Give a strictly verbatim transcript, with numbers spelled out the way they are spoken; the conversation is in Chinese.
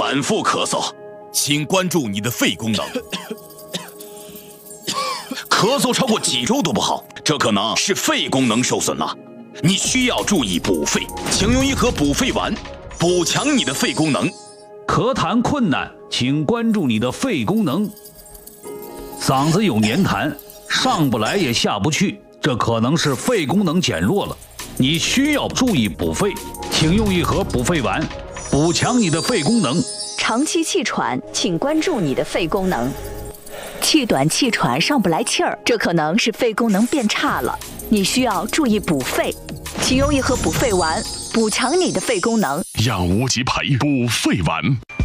反复咳嗽， 请关注你的肺功能。 咳嗽超过几周都不好，这可能是肺功能受损了。你需要注意补肺，请用一盒补肺丸，补强你的肺功能。 咳痰困难，请关注你的肺功能。嗓子有黏痰，上不来也下不去，这可能是肺功能减弱了。你需要注意补肺，请用一盒补肺丸，补强你的肺功能。 长期气喘，请关注你的肺功能。气短气喘上不来气儿，这可能是肺功能变差了，你需要注意补肺，请用一盒补肺丸，补强你的肺功能。 让无极牌补肺丸。